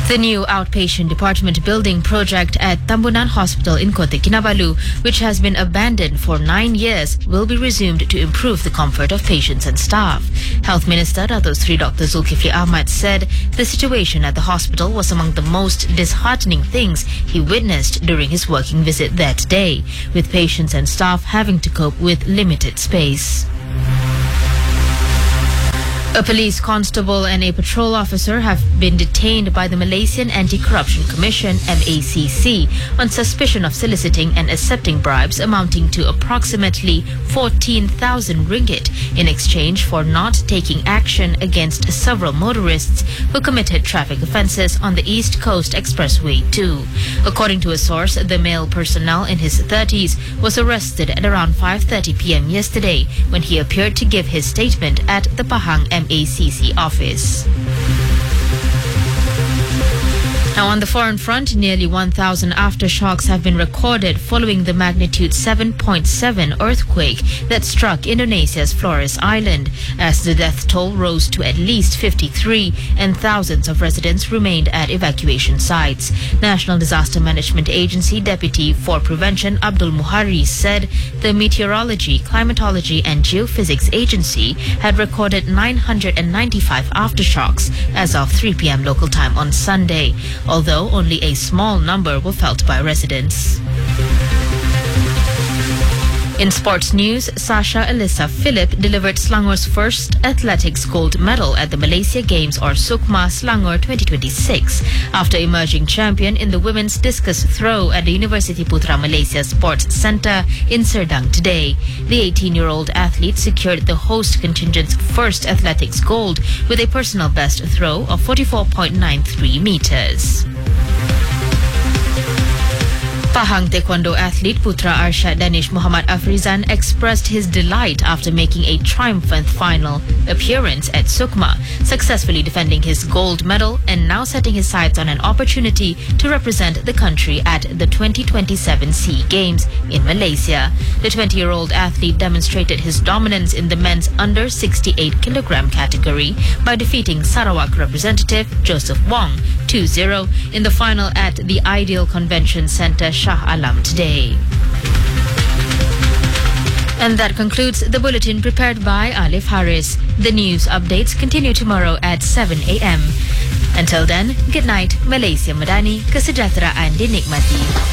The new outpatient department building project at Tambunan Hospital in Kota Kinabalu, which has been abandoned for 9 years, will be resumed to improve the comfort of patients and staff. Health Minister Dato Sri Dr. Zulkifli Ahmad said the situation at the hospital was among the most disheartening things he witnessed during his working visit that day, with patients and staff having to cope with limited space. A police constable and a patrol officer have been detained by the Malaysian Anti-Corruption Commission (MACC) on suspicion of soliciting and accepting bribes amounting to approximately 14,000 ringgit in exchange for not taking action against several motorists who committed traffic offences on the East Coast Expressway 2. According to a source, the male personnel in his 30s was arrested at around 5:30 p.m. yesterday when he appeared to give his statement at the Pahang MACC office. Now, on the foreign front, nearly 1,000 aftershocks have been recorded following the magnitude 7.7 earthquake that struck Indonesia's Flores Island, as the death toll rose to at least 53 and thousands of residents remained at evacuation sites. National Disaster Management Agency Deputy for Prevention Abdul Muharri said the Meteorology, Climatology and Geophysics Agency had recorded 995 aftershocks as of 3 p.m. local time on Sunday, although only a small number were felt by residents. In sports news, Sasha Elisa Philip delivered Selangor's first athletics gold medal at the Malaysia Games or SUKMA Selangor 2026 after emerging champion in the women's discus throw at the University Putra Malaysia Sports Centre in Serdang today. The 18-year-old athlete secured the host contingent's first athletics gold with a personal best throw of 44.93 meters. Pahang Taekwondo athlete Putra Arshad Danish Muhammad Afrizan expressed his delight after making a triumphant final appearance at SUKMA, successfully defending his gold medal and now setting his sights on an opportunity to represent the country at the 2027 SEA Games in Malaysia. The 20-year-old athlete demonstrated his dominance in the men's under 68 kilogram category by defeating Sarawak representative Joseph Wong 2-0 in the final at the Ideal Convention Centre Shah Alam today. And that concludes the bulletin prepared by Alif Haris. The news updates continue tomorrow at 7 a.m. Until then, good night, Malaysia Madani, kesejahteraan dinikmati.